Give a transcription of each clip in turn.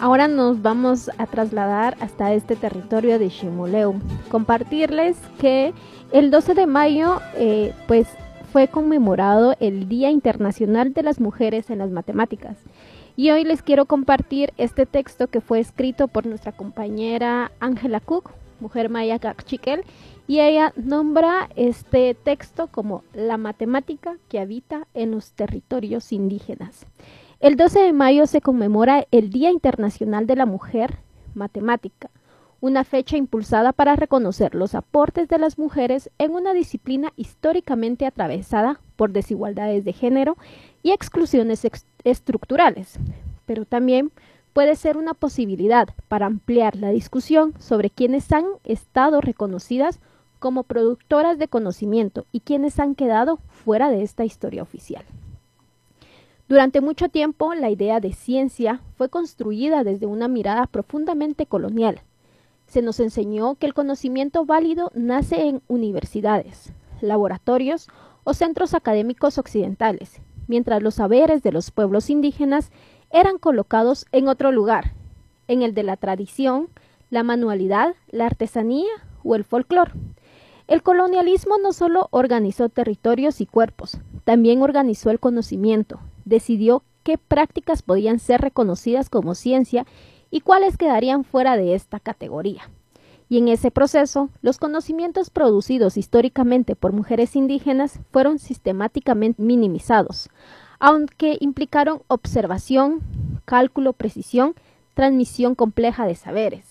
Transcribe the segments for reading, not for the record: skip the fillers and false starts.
Ahora nos vamos a trasladar hasta este territorio de Ximoleu. Compartirles que el 12 de mayo fue conmemorado el Día Internacional de las Mujeres en las Matemáticas. Y hoy les quiero compartir este texto que fue escrito por nuestra compañera Ángela Cook, mujer maya cachiquel, y ella nombra este texto como la matemática que habita en los territorios indígenas. El 12 de mayo se conmemora el Día Internacional de la Mujer Matemática, una fecha impulsada para reconocer los aportes de las mujeres en una disciplina históricamente atravesada por desigualdades de género y exclusiones estructurales, pero también puede ser una posibilidad para ampliar la discusión sobre quienes han estado reconocidas como productoras de conocimiento y quienes han quedado fuera de esta historia oficial. Durante mucho tiempo, la idea de ciencia fue construida desde una mirada profundamente colonial. Se nos enseñó que el conocimiento válido nace en universidades, laboratorios o centros académicos occidentales, mientras los saberes de los pueblos indígenas eran colocados en otro lugar, en el de la tradición, la manualidad, la artesanía o el folclore. El colonialismo no solo organizó territorios y cuerpos, también organizó el conocimiento, decidió qué prácticas podían ser reconocidas como ciencia y cuáles quedarían fuera de esta categoría. Y en ese proceso, los conocimientos producidos históricamente por mujeres indígenas fueron sistemáticamente minimizados, aunque implicaron observación, cálculo, precisión, transmisión compleja de saberes.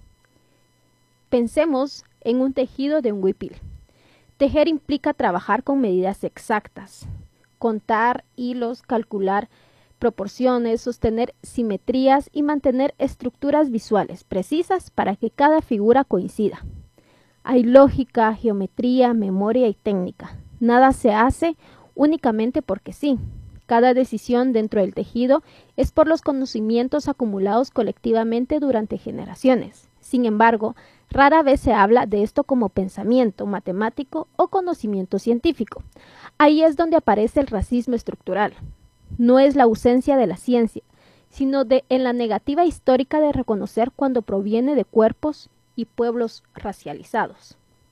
Pensemos en un tejido de un huipil. Tejer implica trabajar con medidas exactas, contar hilos, calcular proporciones, sostener simetrías y mantener estructuras visuales precisas para que cada figura coincida. Hay lógica, geometría, memoria y técnica. Nada se hace únicamente porque sí. Cada decisión dentro del tejido es por los conocimientos acumulados colectivamente durante generaciones. Sin embargo, rara vez se habla de esto como pensamiento matemático o conocimiento científico. Ahí es donde aparece el racismo estructural. No es la ausencia de la ciencia, sino en la negativa histórica de reconocer cuando proviene de cuerpos y pueblos racializados.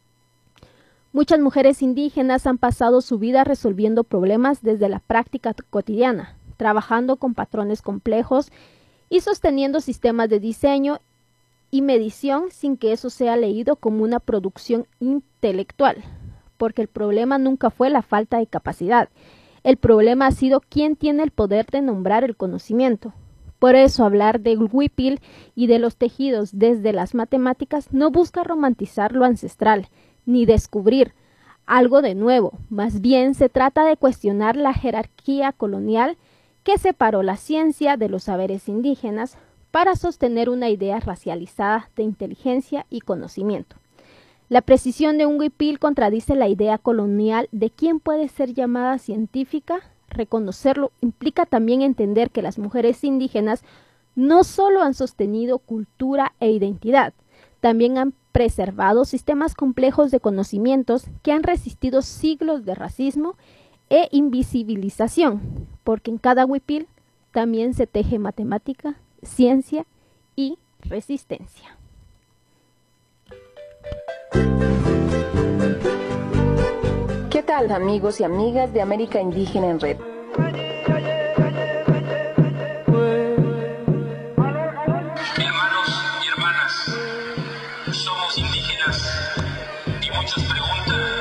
Muchas mujeres indígenas han pasado su vida resolviendo problemas desde la práctica cotidiana, trabajando con patrones complejos y sosteniendo sistemas de diseño y medición sin que eso sea leído como una producción intelectual, porque el problema nunca fue la falta de capacidad. El problema ha sido quién tiene el poder de nombrar el conocimiento. Por eso hablar del huipil y de los tejidos desde las matemáticas no busca romantizar lo ancestral, ni descubrir algo de nuevo. Más bien se trata de cuestionar la jerarquía colonial que separó la ciencia de los saberes indígenas para sostener una idea racializada de inteligencia y conocimiento. La precisión de un huipil contradice la idea colonial de quién puede ser llamada científica. Reconocerlo implica también entender que las mujeres indígenas no solo han sostenido cultura e identidad, también han preservado sistemas complejos de conocimientos que han resistido siglos de racismo e invisibilización, porque en cada huipil también se teje matemática, ciencia y resistencia. ¿Qué tal, amigos y amigas de América Indígena en Red? Hermanos y hermanas, somos indígenas y muchos preguntan